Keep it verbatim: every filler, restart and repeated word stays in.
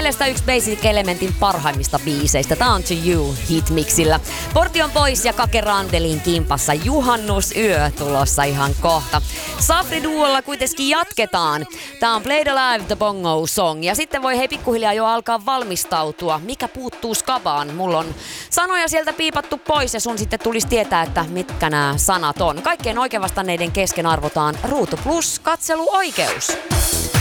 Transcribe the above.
mielestä yksi Basic Elementin parhaimmista biiseistä. Tää on To You Hitmixillä. Portti on pois ja Kake Randelin kimpassa juhannusyö tulossa ihan kohta. Safri Duolla kuitenkin jatketaan. Tää on Played Alive The Bongo Song. Ja sitten voi hei pikkuhiljaa jo alkaa valmistautua. Mikä puuttuu skabaan? Mulla on sanoja sieltä piipattu pois ja sun sitten tulisi tietää, että mitkä nämä sanat on. Kaikkein oikein vastanneiden kesken arvotaan Ruutu Plus katseluoikeus.